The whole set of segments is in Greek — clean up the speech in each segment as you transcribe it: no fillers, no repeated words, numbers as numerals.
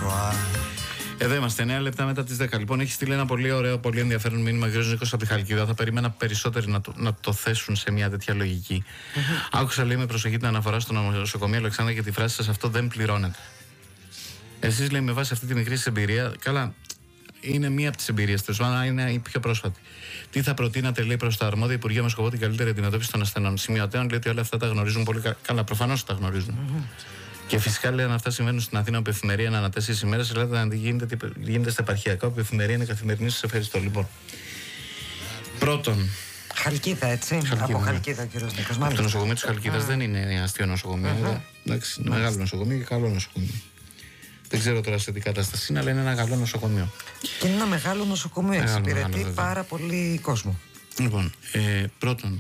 Εδώ είμαστε, 9 λεπτά μετά τις 10. Λοιπόν, έχει στείλει ένα πολύ ωραίο, πολύ ενδιαφέρον μήνυμα ο Νίκος από τη Χαλκίδα. Θα περίμενα περισσότεροι να το θέσουν σε μια τέτοια λογική. Άκουσα, λέει, με προσοχή την αναφορά στο νοσοκομείο Αλεξάνδρα και τη φράση σας: αυτό δεν πληρώνεται. Εσείς, λέει, με βάση αυτή τη μικρή σας εμπειρία, καλά, είναι μία από τις εμπειρίες του, αλλά είναι η πιο πρόσφατη. Τι θα προτείνατε, λέει, προς τα αρμόδια Υπουργεία με σκοπό την καλύτερη αντιμετώπιση των ασθενών? Σημειωτέων, λέει ότι όλα αυτά τα γνωρίζουν πολύ καλά. Προφανώς τα γνωρίζουν. Και φυσικά, λέει, αν αυτά συμβαίνουν στην Αθήνα, όπου εφημερία είναι ανά 4 ημέρες, Ελλάδα αν γίνεται στα επαρχιακά, όπου εφημερία είναι καθημερινή. Σας ευχαριστώ. Λοιπόν, πρώτον. Χαλκίδα, έτσι. Από Χαλκίδα, κύριο Νίκος. Το νοσοκομείο της Χαλκίδας δεν είναι αστείο νοσοκομείο. Εντάξει, είναι μεγάλο νοσοκομείο και καλό νοσοκομείο. Δεν ξέρω τώρα σε τι κατάσταση είναι, αλλά είναι ένα καλό νοσοκομείο. Και είναι ένα μεγάλο νοσοκομείο. Εξυπηρετεί πάρα πολύ κόσμο. Λοιπόν, πρώτον,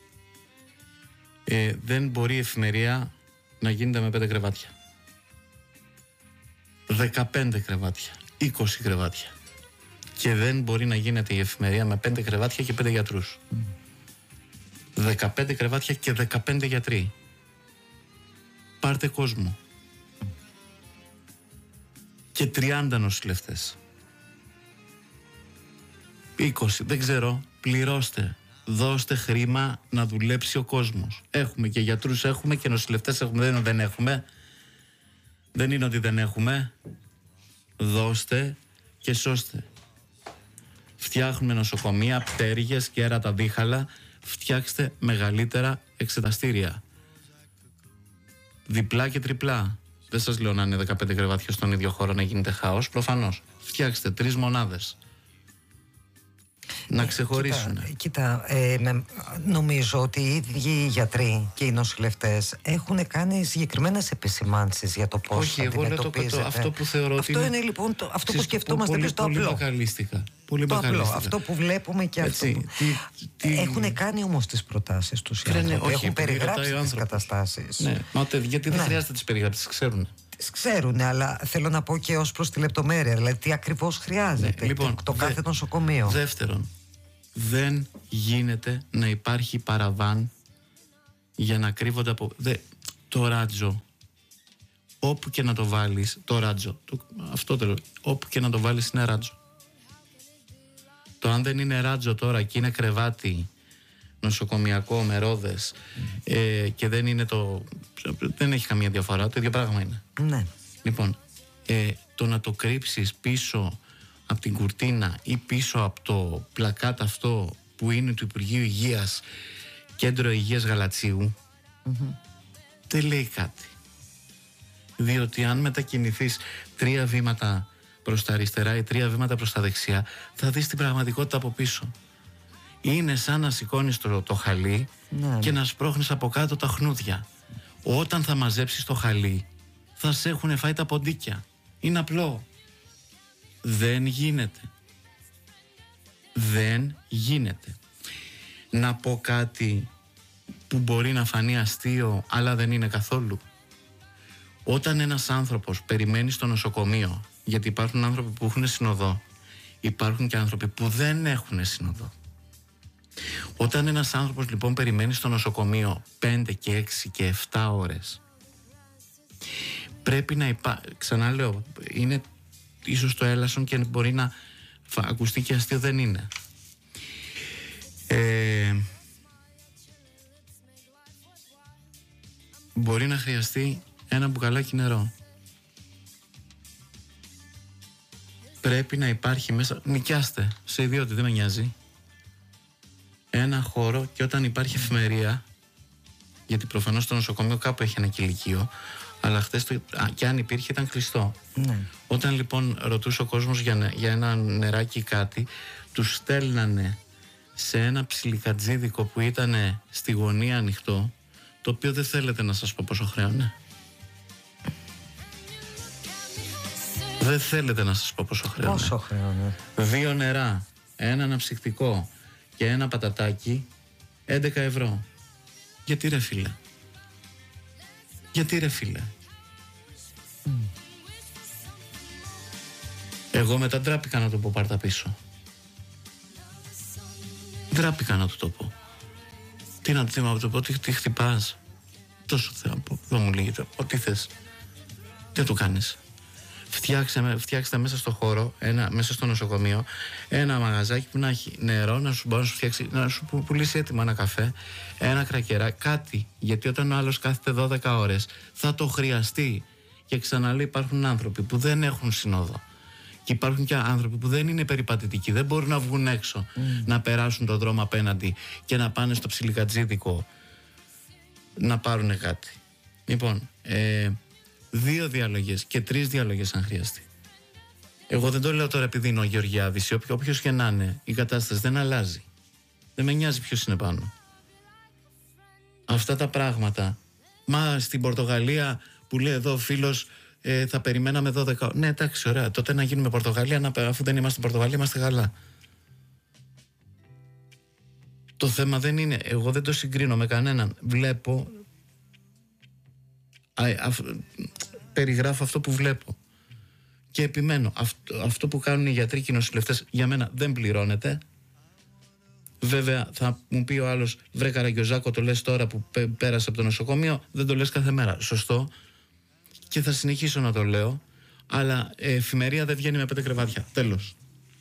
δεν μπορεί η εφημερία να γίνεται με 5 κρεβάτια. 15 κρεβάτια. 20 κρεβάτια. Και δεν μπορεί να γίνεται η εφημερία με 5 κρεβάτια και 5 γιατρούς. 15 κρεβάτια και 15 γιατροί. Πάρτε κόσμο. Και 30 νοσηλευτές. 20, δεν ξέρω, πληρώστε. Δώστε χρήμα να δουλέψει ο κόσμος. Έχουμε και γιατρούς, έχουμε και νοσηλευτές, έχουμε. Δεν είναι ότι δεν έχουμε. Δεν είναι ότι δεν έχουμε. Δώστε και σώστε. Φτιάχνουμε νοσοκομεία, πτέρυγες, κέρατα, δίχαλα. Φτιάξτε μεγαλύτερα εξεταστήρια. Διπλά και τριπλά. Δεν σας λέω να είναι 15 κρεβάτια στον ίδιο χώρο να γίνεται χάος. Προφανώς. Φτιάξτε 3 μονάδες. Να ξεχωρίσουν. Κοίτα, νομίζω ότι οι ίδιοι οι γιατροί και οι νοσηλευτές έχουν κάνει συγκεκριμένες επισημάνσεις για το πώς όχι, αντιμετωπίζεται. Εγώ λέω αυτό που θεωρώ ότι αυτό είναι λοιπόν αυτό που σκεφτόμαστε εμείς το απλό. Πολύ μπακαλίστικα. Αυτό που βλέπουμε και έτσι, αυτό. Έχουν κάνει όμως τις προτάσεις τους. Έχουν περιγράψει τις καταστάσεις. Ναι, γιατί δεν χρειάζεται τις περιγράψεις, τις ξέρουν. Ξέρουν, αλλά θέλω να πω και ως προς τη λεπτομέρεια, δηλαδή τι ακριβώς χρειάζεται, λοιπόν, το κάθε νοσοκομείο. Δεύτερον, δεν γίνεται να υπάρχει παραβάν για να κρύβονται από... το ράτζο, όπου και να το βάλεις, το ράτζο, όπου και να το βάλεις είναι ράτζο. Το αν δεν είναι ράτζο τώρα και είναι κρεβάτι νοσοκομιακό με ρόδες και δεν είναι δεν έχει καμία διαφορά, το ίδιο πράγμα είναι. Ναι. Λοιπόν, το να το κρύψεις πίσω από την κουρτίνα ή πίσω από το πλακάτ αυτό που είναι του Υπουργείου Υγείας, Κέντρο Υγείας Γαλατσίου, δεν λέει κάτι. Διότι αν μετακινηθείς 3 βήματα προς τα αριστερά ή 3 βήματα προς τα δεξιά, θα δεις την πραγματικότητα από πίσω. Είναι σαν να σηκώνεις το χαλί και να σπρώχνεις από κάτω τα χνούδια. Όταν θα μαζέψεις το χαλί, θα σε έχουν φάει τα ποντίκια. Είναι απλό. Δεν γίνεται. Δεν γίνεται. Να πω κάτι που μπορεί να φανεί αστείο, αλλά δεν είναι καθόλου. Όταν ένας άνθρωπος περιμένει στο νοσοκομείο, γιατί υπάρχουν άνθρωποι που έχουν συνοδό, υπάρχουν και άνθρωποι που δεν έχουν συνοδό. Όταν ένας άνθρωπος λοιπόν περιμένει στο νοσοκομείο 5 και 6 και 7 ώρες, πρέπει να ξαναλέω, είναι ίσως το έλασον και μπορεί να ακουστεί και αστείο, δεν είναι. Μπορεί να χρειαστεί ένα μπουκαλάκι νερό. Πρέπει να υπάρχει μέσα, νοικιάστε σε ιδιότητα, δεν με νοιάζει, ένα χώρο, και όταν υπάρχει εφημερία, γιατί προφανώς το νοσοκομείο κάπου έχει ένα κηλικείο, αλλά χτες και αν υπήρχε ήταν κλειστό. Ναι. Όταν λοιπόν ρωτούσε ο κόσμος για ένα νεράκι ή κάτι, τους στέλνανε σε ένα ψιλικατζίδικο που ήταν στη γωνία ανοιχτό, το οποίο δεν θέλετε να σας πω πόσο χρέωνε. Δεν θέλετε να σας πω πόσο χρέωνε. Πόσο χρέωνε? 2 νερά, ένα αναψυκτικό και ένα πατατάκι, 11 ευρώ. Γιατί ρε φίλε? Γιατί ρε φίλε? Εγώ μετά ντράπηκα να το πω, πάρτα πίσω. Ντράπηκα να του το πω. Τι να του πω, τι χτυπάς? Τόσο θέλω να πω, δεν μου λέγεται, ό,τι θες. Τι το κάνεις? Φτιάξτε μέσα στο χώρο, μέσα στο νοσοκομείο, ένα μαγαζάκι που να έχει νερό, να σου μπορεί να σου φτιάξει, να σου πουλήσει έτοιμα ένα καφέ, ένα κρακερά, κάτι. Γιατί όταν ο άλλος κάθεται 12 ώρες θα το χρειαστεί. Και ξαναλέω, υπάρχουν άνθρωποι που δεν έχουν συνόδο. Και υπάρχουν και άνθρωποι που δεν είναι περιπατητικοί, δεν μπορούν να βγουν έξω, να περάσουν τον δρόμο απέναντι και να πάνε στο ψιλικατζίδικο να πάρουν κάτι. Λοιπόν, 2 διαλογές και 3 διαλογές αν χρειαστεί. Εγώ δεν το λέω τώρα επειδή είναι ο Γεωργιάδης, όποιος και να είναι, η κατάσταση δεν αλλάζει. Δεν με νοιάζει ποιος είναι πάνω. Αυτά τα πράγματα. Μα στην Πορτογαλία που λέει εδώ ο φίλος, θα περιμέναμε 12. Ναι, εντάξει, ωραία. Τότε να γίνουμε Πορτογαλία, αφού δεν είμαστε Πορτογαλία, είμαστε καλά. Το θέμα δεν είναι, εγώ δεν το συγκρίνω με κανέναν. Βλέπω, περιγράφω αυτό που βλέπω. Και επιμένω, αυτό που κάνουν οι γιατροί και οι νοσηλευτές για μένα δεν πληρώνεται. Βέβαια θα μου πει ο άλλος, βρε Καραγκιόζάκο, το λες τώρα που πέρασε από το νοσοκομείο, δεν το λες κάθε μέρα. Σωστό. Και θα συνεχίσω να το λέω, αλλά εφημερία δεν βγαίνει με 5 κρεβάτια. Τέλος.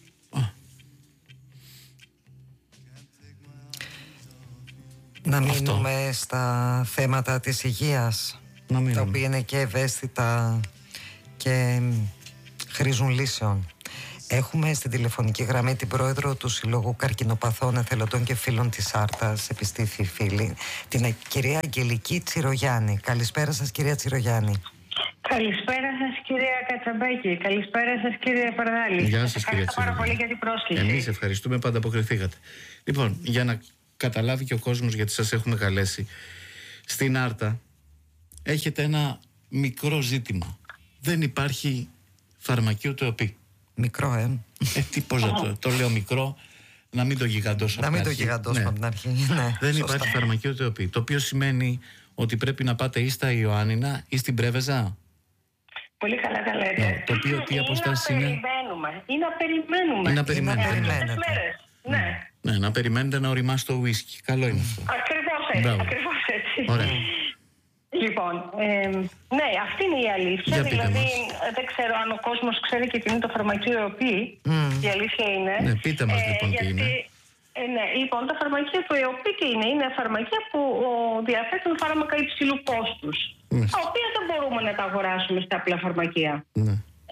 Να μείνουμε στα θέματα της υγείας, τα οποία είναι και ευαίσθητα και χρήζουν λύσεων. Έχουμε στην τηλεφωνική γραμμή την πρόεδρο του Συλλόγου Καρκινοπαθών Εθελοντών και Φίλων της Άρτας, επιστήθη φίλη, την κυρία Αγγελική Τσιρογιάννη. Καλησπέρα σας, κυρία Τσιρογιάννη. Καλησπέρα σας, κυρία Κατσαμπέκη. Καλησπέρα σας, κύριε Παρδάλη. Γεια σας, κυρία Τσιρογιάννη. Ευχαριστώ πάρα πολύ για την πρόσκληση. Εμείς ευχαριστούμε που ανταποκριθήκατε. Λοιπόν, για να καταλάβει και ο κόσμος, γιατί σας έχουμε καλέσει, στην Άρτα έχετε ένα μικρό ζήτημα. Δεν υπάρχει φαρμακείο του ΕΟΠΗ. Μικρό, τι πώς το λέω μικρό, να μην το γιγαντώσω από την αρχή. Να μην το γιγαντώσουμε από την αρχή. Ναι, δεν σωστά. υπάρχει φαρμακείο του ΕΟΠΗ. Το οποίο σημαίνει ότι πρέπει να πάτε ή στα Ιωάννινα ή στην Πρέβεζα. Πολύ καλά τα λέτε. Ναι, το οποίο τι αποστάσεις είναι. Ή να περιμένουμε. Ναι, να περιμένετε να οριμάσει το ουίσκι. Καλό είναι αυτό. Ακριβώς έτσι. Ωραία. Λοιπόν, ναι, αυτή είναι η αλήθεια. Δηλαδή, δεν ξέρω αν ο κόσμος ξέρει και τι είναι το φαρμακείο ΕΟΠΗ. Η αλήθεια είναι. Ναι, πείτε μας λοιπόν τι είναι. Ναι, λοιπόν, τα φαρμακεία του ΕΟΠΗ τι είναι? Είναι φαρμακεία που διαθέτουν φάρμακα υψηλού κόστους, τα οποία δεν μπορούμε να τα αγοράσουμε στα απλά φαρμακεία. Ναι.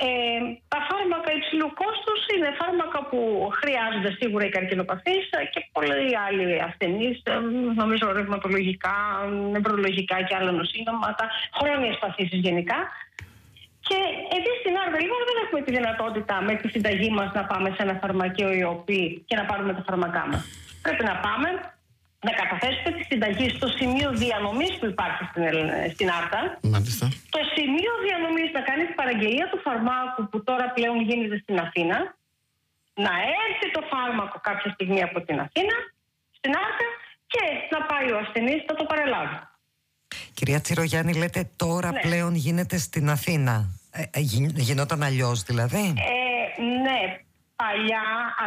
Τα φάρμακα υψηλού κόστους είναι φάρμακα που χρειάζονται σίγουρα οι καρκινοπαθείς και πολλοί άλλοι ασθενείς, νομίζω ρευματολογικά, νευρολογικά και άλλα νοσήματα, χρόνιες παθήσεις γενικά. Και εμείς στην Άρτα λοιπόν δεν έχουμε τη δυνατότητα με τη συνταγή μας να πάμε σε ένα φαρμακείο ΕΟΠΗ και να πάρουμε τα φάρμακά μας. Πρέπει να πάμε να καταθέσουμε τη συνταγή στο σημείο διανομής που υπάρχει στην Άρτα. Μάλιστα. Το σημείο διανομής να κάνει την παραγγελία του φαρμάκου που τώρα πλέον γίνεται στην Αθήνα, να έρθει το φάρμακο κάποια στιγμή από την Αθήνα στην Άρτα και να πάει ο ασθενής να το παραλάβει. Κυρία Τσιρογιάννη, λέτε τώρα πλέον γίνεται στην Αθήνα. Γινόταν αλλιώς δηλαδή? Ναι, παλιά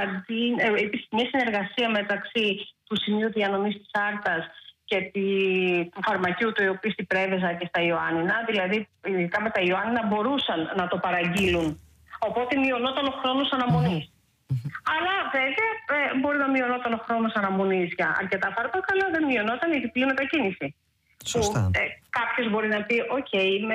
υπήρχε μια συνεργασία μεταξύ του σημείου διανομής της Άρτας και του φαρμακείου του ΕΟΠΗ στην Πρέβεζα και στα Ιωάννινα. Δηλαδή, ειδικά με τα Ιωάννινα μπορούσαν να το παραγγείλουν. Οπότε μειωνόταν ο χρόνος αναμονής. Αλλά βέβαια μπορεί να μειωνόταν ο χρόνος αναμονής για αρκετά φάρμακα, αλλά δεν μειωνόταν η διπλή μετακίνηση. Σωστά. Κάποιος μπορεί να πει: «Οκ,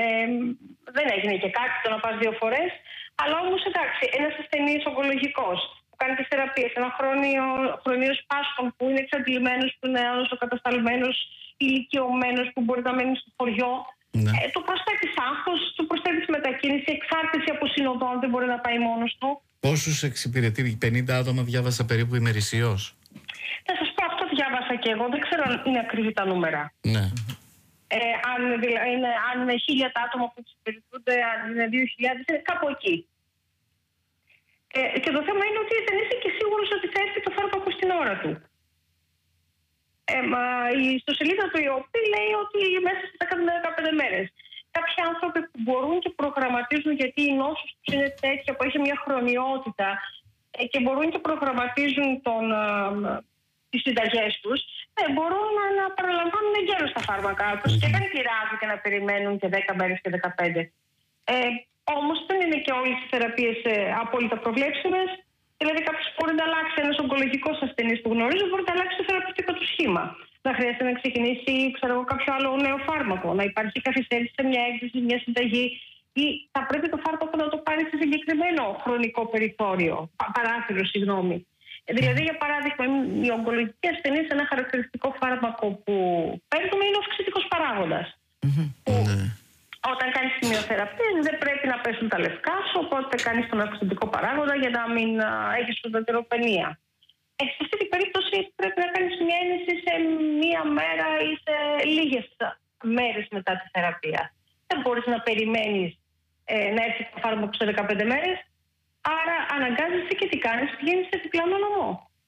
δεν έγινε και κάτι το να πας 2 φορές». Αλλά όμως εντάξει, ένας ασθενής ογκολογικός που κάνει τις θεραπείες, ένα χρονίος πάσχων που είναι εξαντλημένος, που είναι ανοσοκατασταλμένος, ηλικιωμένος, που μπορεί να μένει στο χωριό. Ναι. Του προσθέτεις άγχος, του προσθέτεις μετακίνηση, εξάρτηση από συνοδόν, δεν μπορεί να πάει μόνος του. Πόσους εξυπηρετεί? 50 άτομα διάβασα περίπου ημερησιώς. Να σας πω, αυτό διάβασα και εγώ. Δεν ξέρω αν είναι ακριβή τα νούμερα. Ναι. Αν είναι 1000 άτομα που εξυπηρετούνται, αν είναι 2000, είναι κάπου εκεί. Και το θέμα είναι ότι δεν είσαι και σίγουρος ότι θα έρθει το φάρμακο στην ώρα του. Η ιστοσελίδα του ΕΟΠΗ λέει ότι μέσα στις 15 μέρες. Κάποιοι άνθρωποι που μπορούν και προγραμματίζουν, γιατί η νόσος τους είναι τέτοια που έχει μια χρονιότητα και μπορούν και προγραμματίζουν τις συνταγές τους, μπορούν να παραλαμβάνουν εγκαίρως τα φάρμακά τους και δεν πειράζει και να περιμένουν και 10 μέρες και 15. Όμως δεν είναι και όλες οι θεραπείες απόλυτα προβλέψιμες. Δηλαδή, κάποιος μπορεί να αλλάξει, ένας ογκολογικός ασθενής που γνωρίζω, μπορεί να αλλάξει το θεραπευτικό του σχήμα. Να χρειάζεται να ξεκινήσει, κάποιο άλλο νέο φάρμακο, να υπάρχει καθυστέρηση σε μια έκθεση, μια συνταγή, ή θα πρέπει το φάρμακο να το πάρει σε συγκεκριμένο χρονικό περιθώριο, παράθυρο, συγγνώμη. Δηλαδή, για παράδειγμα, οι ογκολογικοί ασθενείς, ένα χαρακτηριστικό φάρμακο που παίρνουμε είναι ο αυξητικός παράγοντας. Όταν κάνεις χημειοθεραπεία, δεν πρέπει να πέσουν τα λευκά σου, οπότε κάνεις τον αυξητικό παράγοντα για να μην έχεις ουδετεροπενία. Σε αυτή την περίπτωση πρέπει να κάνεις μια ένεση σε μία μέρα ή σε λίγες μέρες μετά τη θεραπεία. Δεν μπορείς να περιμένεις να έρθει το φάρμακο σε 15 μέρες, άρα αναγκάζεσαι και τι κάνεις, πηγαίνεις σε διπλανό νομό.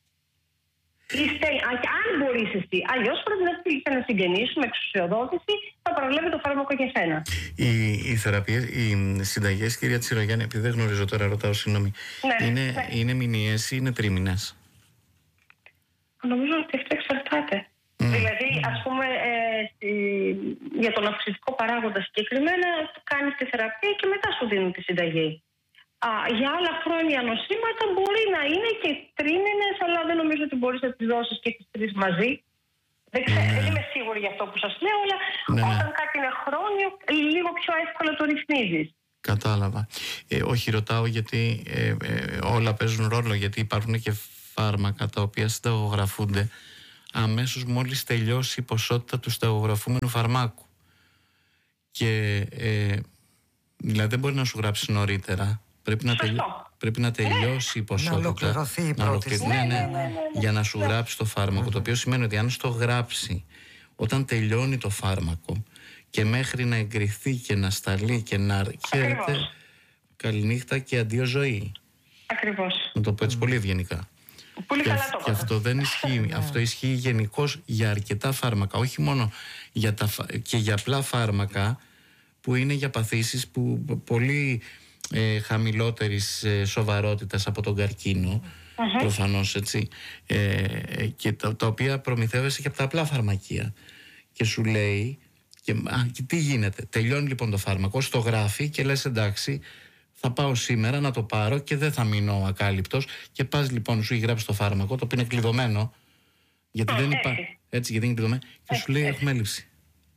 Αν μπορείς εσύ, αλλιώς πρέπει να στείλεις ένα συγγενή σου με εξουσιοδότηση, θα παραβλέπει το φάρμακο για σένα. Οι θεραπείες, οι συνταγές, κυρία Τσιρογιάννη, επειδή δεν γνωρίζω τώρα, ρωτάω, συγγνώμη, είναι μηνιαίες ή είναι τρίμηνες? Νομίζω ότι αυτό εξαρτάται. Δηλαδή, ας πούμε, για τον αυξητικό παράγοντα συγκεκριμένα, κάνεις τη θεραπεία και μετά σου δίνουν τη συνταγή. Για άλλα χρόνια νοσήματα μπορεί να είναι και τρίμηνες, αλλά δεν νομίζω ότι μπορείς να τις δώσεις και τις τρεις μαζί. Δεν είμαι σίγουρη για αυτό που σας λέω, αλλά όταν κάτι είναι χρόνιο, λίγο πιο εύκολα το ρυθμίζεις. Κατάλαβα. Όχι, ρωτάω γιατί όλα παίζουν ρόλο, γιατί υπάρχουν και φάρμακα τα οποία συνταγογραφούνται αμέσως μόλις τελειώσει η ποσότητα του συνταγογραφούμενου φαρμάκου. Και δηλαδή δεν μπορεί να σου γράψει νωρίτερα. Πρέπει να τελειώσει η ποσότητα. Να ολοκληρωθεί η πρώτη. Για να σου γράψει το φάρμακο. Το οποίο σημαίνει ότι αν στο γράψει όταν τελειώνει το φάρμακο και μέχρι να εγκριθεί και να σταλεί και να αρχίσει, καληνύχτα και αντίο ζωή. Ακριβώς. Να το πω έτσι πολύ ευγενικά. Πολύ καλά το και αυτό δεν ισχύει. Αυτό ισχύει γενικώς για αρκετά φάρμακα. Όχι μόνο και για απλά φάρμακα που είναι για παθήσεις που πολύ χαμηλότερης σοβαρότητας από τον καρκίνο, προφανώς, έτσι, και τα οποία προμηθεύεσαι και από τα απλά φαρμακεία. Και σου λέει και τι γίνεται? Τελειώνει λοιπόν το φάρμακο, στο γράφει και λες εντάξει, θα πάω σήμερα να το πάρω και δεν θα μείνω ακάλυπτος. Και πας λοιπόν, σου έχει γράψει το φάρμακο, το οποίο είναι κλειδωμένο, γιατί δεν υπάρχει. Έτσι, γιατί είναι κλειδωμένο, και σου λέει έχουμε έλλειψη.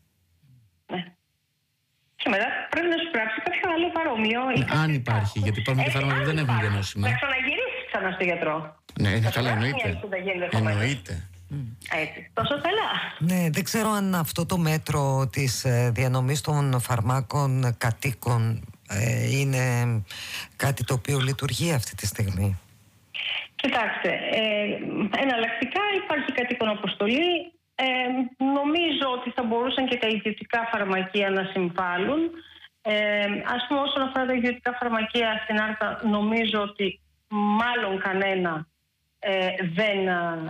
Και μετά πρέπει να σου γράψει κάποιο άλλο παρόμοιο. Αν υπάρχει, γιατί υπάρχουν και φάρμακα που δεν έχουν γενώσιμα. Να ξαναγυρίσεις ξανά στο γιατρό. Ναι, καλά, εννοείται. Έτσι, τόσο καλά. Ναι, δεν ξέρω αν αυτό το μέτρο της διανομής των φαρμάκων κατοίκων είναι κάτι το οποίο λειτουργεί αυτή τη στιγμή. Κοιτάξτε, εναλλακτικά υπάρχει κατοίκον αποστολή. Νομίζω ότι θα μπορούσαν και τα ιδιωτικά φαρμακεία να συμβάλλουν. Ας πούμε, όσον αφορά τα ιδιωτικά φαρμακεία στην Άρτα, νομίζω ότι μάλλον κανένα δεν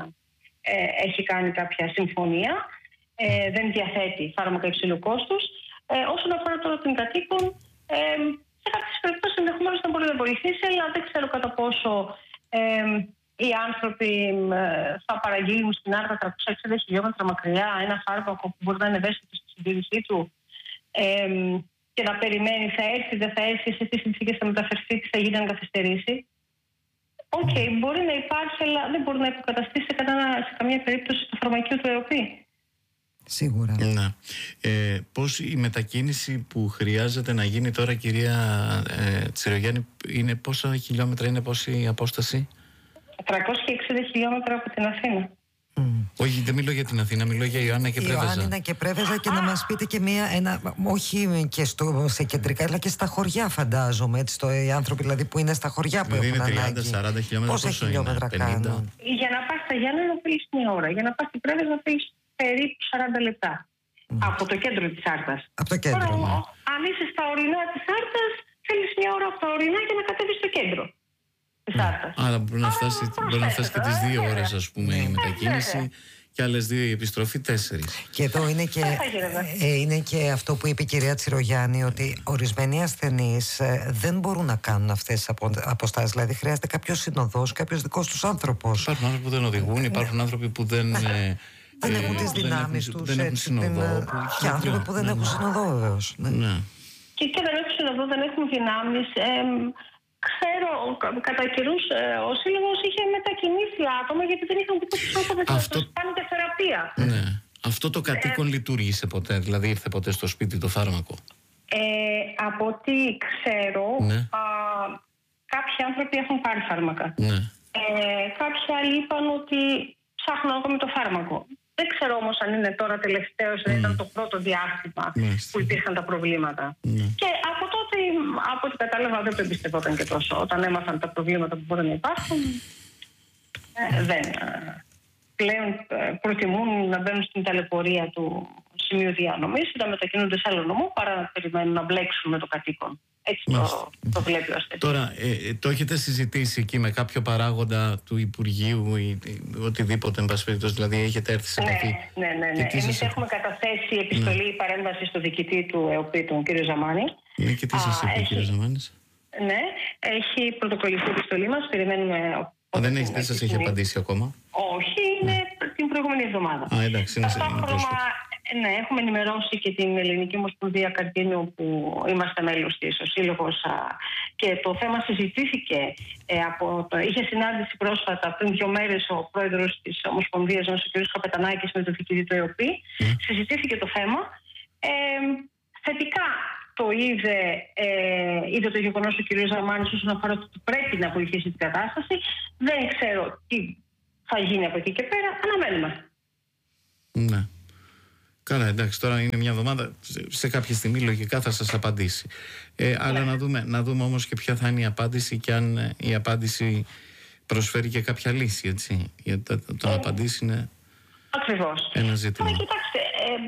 έχει κάνει κάποια συμφωνία, δεν διαθέτει φάρμακα υψηλού κόστους. Όσον αφορά τώρα την κατοίκων, σε κάποιες περιπτώσεις ενδεχομένως να μπορεί να βοηθήσει, αλλά δεν ξέρω κατά πόσο οι άνθρωποι θα παραγγείλουν στην Άρτα 360 χιλιόμετρα μακριά ένα φάρμακο που μπορεί να είναι ευαίσθητο στη συντήρησή του και να περιμένει θα έρθει, δεν θα έρθει, σε τι συνθήκες θα μεταφερθεί, τι θα γίνει αν καθυστερήσει. Μπορεί να υπάρχει, αλλά δεν μπορεί να υποκαταστήσει σε καμία περίπτωση το φαρμακείο του ΕΟΠΗ. Σίγουρα. Ναι. Πώς η μετακίνηση που χρειάζεται να γίνει τώρα, κυρία Τσιρογιάννη, είναι πόσα χιλιόμετρα, είναι πόση απόσταση? 360 χιλιόμετρα από την Αθήνα. Όχι, δεν μιλώ για την Αθήνα, μιλώ για Ιωάννα και Πρέβεζα. Ιωάννινα και Πρέβεζα, και να μας πείτε και όχι και σε κεντρικά, αλλά και στα χωριά, φαντάζομαι. Έτσι, οι άνθρωποι δηλαδή που είναι στα χωριά που έχουν ανάγκη. Είναι 30-40 χιλιόμετρα. Πόσα χιλιόμετρα κάνουν? Για να πας στα Γιάννενα θέλεις μια ώρα. Για να πας στην Πρέβεζα θέλεις περίπου 40 λεπτά. Από το κέντρο της Άρτας. Από το κέντρο. Αν είσαι στα ορεινά της Άρτας, θέλεις μια ώρα από τα ορεινά για να κατέβεις στο κέντρο. Άρα μπορεί να φτάσει και τις 2 ώρες, ας πούμε, η μετακίνηση, και άλλες 2 η επιστροφή, 4. Και εδώ είναι και αυτό που είπε η κυρία Τσιρογιάννη, ότι ορισμένοι ασθενείς δεν μπορούν να κάνουν αυτές τις αποστάσεις. Δηλαδή χρειάζεται κάποιος συνοδός, κάποιος δικός τους άνθρωπος. Υπάρχουν άνθρωποι που δεν οδηγούν, υπάρχουν άνθρωποι που δεν έχουν τις δυνάμεις τους. Δεν έχουν συνοδό. Και άνθρωποι που δεν έχουν συνοδό, βεβαίως. Ναι. και δεν έχουν εδώ, δεν έχουν δυνάμεις. Ξέρω, κατά καιρούς ο Σύλλογος είχε μετακινήσει άτομα γιατί δεν είχαν τίποτα πρόσωπα να τους κάνετε θεραπεία. Ναι. Αυτό το κατοίκον λειτουργήσε ποτέ, δηλαδή ήρθε ποτέ στο σπίτι το φάρμακο? Από ό,τι ξέρω, ναι. Κάποιοι άνθρωποι έχουν πάρει φάρμακα. Ναι. Κάποιοι άλλοι είπαν ότι ψάχνουν ακόμη το φάρμακο. Δεν ξέρω όμως αν είναι τώρα τελευταίος, δεν ήταν το πρώτο διάστημα που υπήρχαν τα προβλήματα. Και από τότε, από ό,τι κατάλαβα, δεν το εμπιστευόταν και τόσο. Όταν έμαθαν τα προβλήματα που μπορεί να υπάρχουν, δεν. Πλέον προτιμούν να μπαίνουν στην ταλαιπωρία του σημείου διανομής ή να μετακινούνται σε άλλο νομό παρά να περιμένουν να μπλέξουν με το κατοίκον. Έτσι το βλέπει ο ασθενής. Τώρα, το έχετε συζητήσει εκεί με κάποιο παράγοντα του Υπουργείου ή οτιδήποτε, εν πάση περιπτώσει, δηλαδή έχετε έρθει σε επαφή? Ναι. Εμείς έχουμε καταθέσει επιστολή παρέμβαση στο διοικητή του ΕΟΠΗ, τον κύριο Ζαμάνη. Ναι, και τι σας είπε ο κύριος Ζαμάνης? Ναι, έχει πρωτοκολληθεί η επιστολή μας. Περιμένουμε. Δεν σας έχει απαντήσει ακόμα? Όχι, είναι την προηγούμενη εβδομάδα. Εντάξει, ναι, έχουμε ενημερώσει και την Ελληνική Ομοσπονδία Καρκίνου που είμαστε μέλος της, ο Σύλλογος, και το θέμα συζητήθηκε. Είχε συνάντηση πρόσφατα πριν 2 μέρες ο πρόεδρος της Ομοσπονδίας, ο κ. Καπετανάκης, με το διοικητή του ΕΟΠΗ. Συζητήθηκε το θέμα. Θετικά το είδε το γεγονός ο κ. Ζαμάνης όσον αφορά ότι πρέπει να βοηθήσει την κατάσταση. Δεν ξέρω τι θα γίνει από εκεί και πέρα. Αναμένουμε. Ναι. Καλά, εντάξει, τώρα είναι μια εβδομάδα. Σε κάποια στιγμή λογικά θα σας απαντήσει. Αλλά να δούμε όμως και ποια θα είναι η απάντηση και αν η απάντηση προσφέρει και κάποια λύση, έτσι. Γιατί το να απαντήσει είναι ακριβώς ένα ζήτημα. Κοιτάξτε,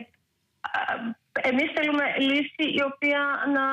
εμείς θέλουμε λύση η οποία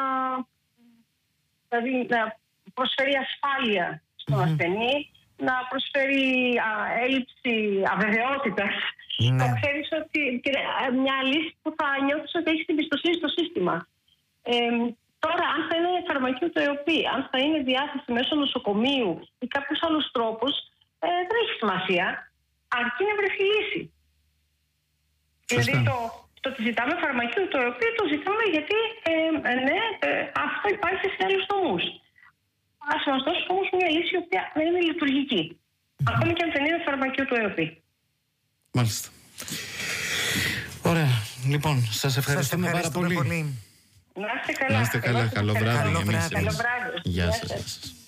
να προσφέρει ασφάλεια στον ασθενή, να προσφέρει έλλειψη αβεβαιότητας. Να ξέρεις ότι μια λύση που θα νιώθεις ότι έχεις την πιστοσύνη στο σύστημα. Τώρα, αν θα είναι φαρμακείο του ΕΟΠΗ, αν θα είναι διάθεση μέσω νοσοκομείου ή κάποιους άλλους τρόπους, δεν έχει σημασία. Αρκεί να βρεθεί λύση. Δηλαδή το ότι ζητάμε φαρμακείο του ΕΟΠΗ το ζητάμε γιατί αυτό υπάρχει σε άλλους νομούς. Ας μας δώσει όμως μια λύση η οποία δεν είναι λειτουργική. Ακόμη και αν δεν είναι φαρμακείο του ΕΟΠΗ. Μάλιστα. Ωραία. Λοιπόν, σας ευχαριστούμε πάρα πολύ. Να είστε καλά. Καλό βράδυ. Καλό βράδυ. Γεια σας.